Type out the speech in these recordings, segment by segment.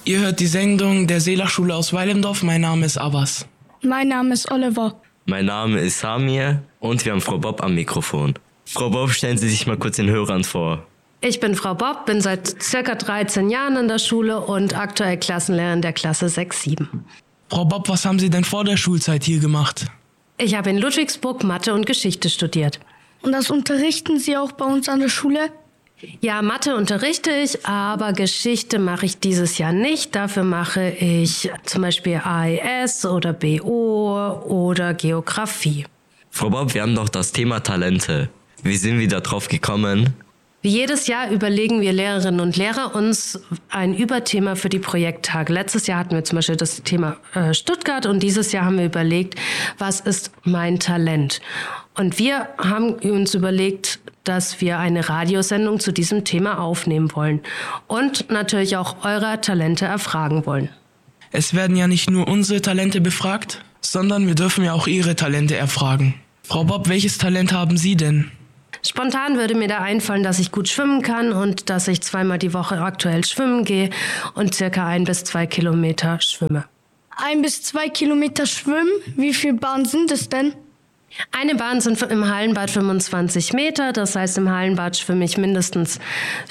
Ihr hört die Sendung der Seelachschule aus Weilendorf. Mein Name ist Abbas. Mein Name ist Oliver. Mein Name ist Samir und wir haben Frau Bob am Mikrofon. Frau Bob, stellen Sie sich mal kurz den Hörern vor. Ich bin Frau Bob, bin seit ca. 13 Jahren in der Schule und aktuell Klassenlehrerin der Klasse 6-7. Frau Bob, was haben Sie denn vor der Schulzeit hier gemacht? Ich habe in Ludwigsburg Mathe und Geschichte studiert. Und das unterrichten Sie auch bei uns an der Schule? Ja, Mathe unterrichte ich, aber Geschichte mache ich dieses Jahr nicht. Dafür mache ich zum Beispiel AES oder BO oder Geografie. Frau Bob, wir haben doch das Thema Talente. Wie sind wir da drauf gekommen? Wie jedes Jahr überlegen wir Lehrerinnen und Lehrer uns ein Überthema für die Projekttage. Letztes Jahr hatten wir zum Beispiel das Thema Stuttgart und dieses Jahr haben wir überlegt, was ist mein Talent? Und wir haben uns überlegt, dass wir eine Radiosendung zu diesem Thema aufnehmen wollen und natürlich auch eure Talente erfragen wollen. Es werden ja nicht nur unsere Talente befragt, sondern wir dürfen ja auch Ihre Talente erfragen. Frau Bob, welches Talent haben Sie denn? Spontan würde mir da einfallen, dass ich gut schwimmen kann und dass ich 2-mal die Woche aktuell schwimmen gehe und circa 1 bis 2 Kilometer schwimme. 1 bis 2 Kilometer schwimmen? Wie viele Bahnen sind es denn? Eine Bahn sind im Hallenbad 25 Meter, das heißt im Hallenbad schwimme ich mindestens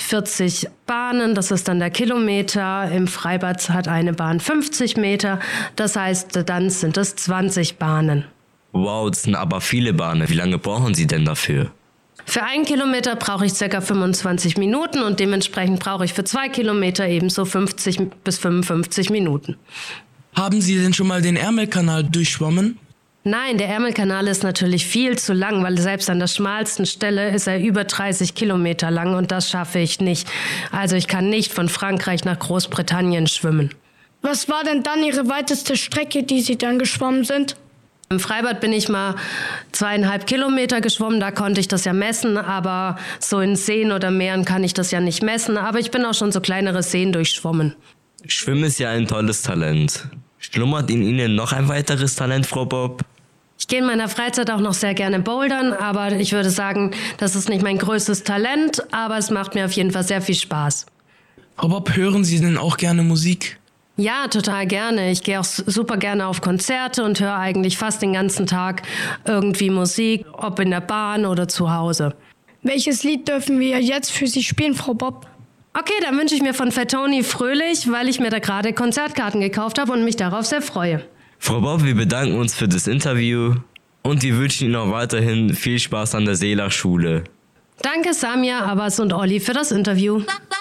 40 Bahnen, das ist dann der Kilometer. Im Freibad hat eine Bahn 50 Meter, das heißt dann sind es 20 Bahnen. Wow, das sind aber viele Bahnen. Wie lange brauchen Sie denn dafür? Für 1 Kilometer brauche ich ca. 25 Minuten und dementsprechend brauche ich für 2 Kilometer ebenso 50 bis 55 Minuten. Haben Sie denn schon mal den Ärmelkanal durchschwommen? Nein, der Ärmelkanal ist natürlich viel zu lang, weil selbst an der schmalsten Stelle ist er über 30 Kilometer lang und das schaffe ich nicht. Also ich kann nicht von Frankreich nach Großbritannien schwimmen. Was war denn dann Ihre weiteste Strecke, die Sie dann geschwommen sind? Im Freibad bin ich mal 2,5 Kilometer geschwommen, da konnte ich das ja messen, aber so in Seen oder Meeren kann ich das ja nicht messen. Aber ich bin auch schon so kleinere Seen durchschwommen. Schwimmen ist ja ein tolles Talent. Schlummert in Ihnen noch ein weiteres Talent, Frau Bob? Ich gehe in meiner Freizeit auch noch sehr gerne bouldern, aber ich würde sagen, das ist nicht mein größtes Talent, aber es macht mir auf jeden Fall sehr viel Spaß. Frau Bob, hören Sie denn auch gerne Musik? Ja, total gerne. Ich gehe auch super gerne auf Konzerte und höre eigentlich fast den ganzen Tag irgendwie Musik, ob in der Bahn oder zu Hause. Welches Lied dürfen wir jetzt für Sie spielen, Frau Bob? Okay, dann wünsche ich mir von Fettoni Fröhlich, weil ich mir da gerade Konzertkarten gekauft habe und mich darauf sehr freue. Frau Bob, wir bedanken uns für das Interview und wir wünschen Ihnen auch weiterhin viel Spaß an der Seelachschule. Danke Samia, Abbas und Olli für das Interview.